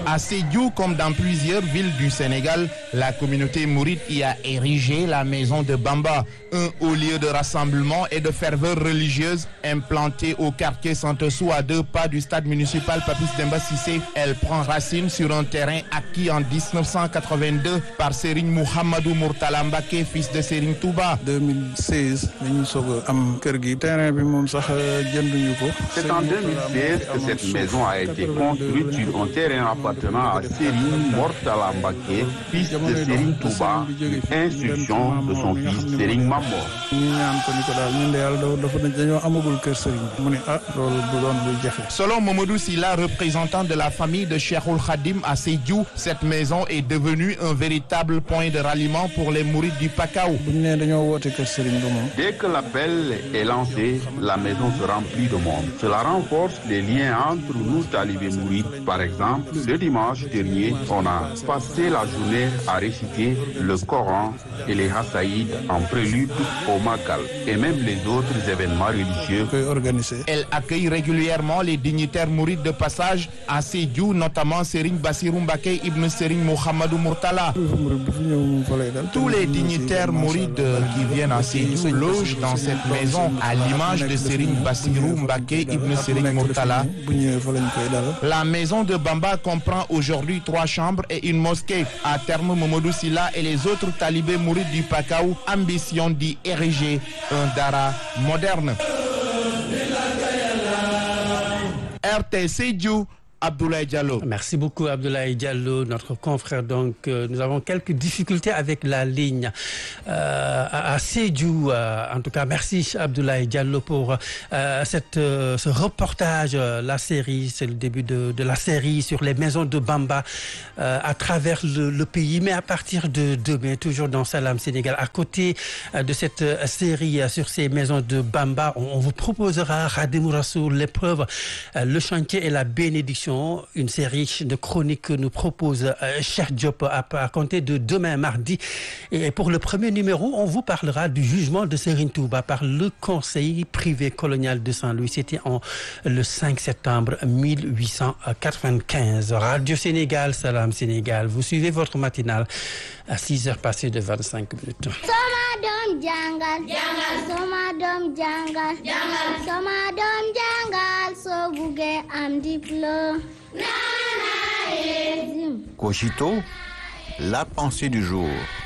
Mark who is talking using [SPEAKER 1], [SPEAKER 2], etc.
[SPEAKER 1] À Sédhiou, comme dans plusieurs villes du Sénégal, la communauté mouride y a érigé la maison de Bamba, un haut lieu de rassemblement et de ferveur religieuse implantée au quartier Santossou à 2 pas du stade municipal Papis Demba Cissé. Elle prend racine sur un terrain acquis en 1982 par Serigne Mouhamadou Mourtala Mbacké, fils de Serigne Touba.
[SPEAKER 2] 2016,
[SPEAKER 3] c'est en 2016 que cette maison a été construite sur un terrain appartenant à Serigne Mourtala Mbacké, fils de Serigne Touba, instruction de son fils Serigne Mamor.
[SPEAKER 1] Selon Mamadou Silla, représentant de la famille de Cheikhoul Khadim à Sédhiou, cette maison est devenue un véritable point de ralliement pour les mourides du Pakao.
[SPEAKER 3] Dès que l'appel est lancé, la maison se remplit de monde. Cela renforce les liens entre nous talibés mourides. Par exemple, le dimanche dernier, on a passé la journée à réciter le Coran et les Hassaïd en prélude au Magal et même les autres événements religieux.
[SPEAKER 1] Elle accueille régulièrement les dignitaires mourides de passage à Sédhiou, notamment Serigne Bassirou Mbacké ibn Serigne Mouhamadou Mourtala. Tous les dignitaires mourides qui viennent à Sédhiou logent dans cette maison à l'image de Serigne Bassirou Mbacké ibn Serigne Mourtala. La maison de Bamba comprend aujourd'hui 3 chambres et une mosquée. À terme, Mamadou Silla et les autres talibés mourides du Pakao ambitionnent d'y ériger un dara moderne. RT Sédhiou, Abdoulaye Diallo.
[SPEAKER 4] Merci beaucoup Abdoulaye Diallo, notre confrère. Donc nous avons quelques difficultés avec la ligne à Sédhiou. En tout cas, merci Abdoulaye Diallo pour ce reportage. La série, c'est le début de la série sur les maisons de Bamba à travers le pays. Mais à partir de demain, toujours dans Salam Sénégal, à côté de cette série sur ces maisons de Bamba, on vous proposera Khadimou Rassoul, l'épreuve, le chantier et la bénédiction. Une série de chroniques que nous propose Cheikh Diop à compter de demain mardi. Et pour le premier numéro, on vous parlera du jugement de Serigne Touba par le Conseil privé colonial de Saint-Louis. C'était le 5 septembre 1895. Radio Sénégal, Salam Sénégal. Vous suivez votre matinale à 6h passées de 25 minutes.
[SPEAKER 5] Somadom jangal, somadom jangal, somadom jangal, so bouge am diplôme.
[SPEAKER 6] Cogito, la pensée du jour.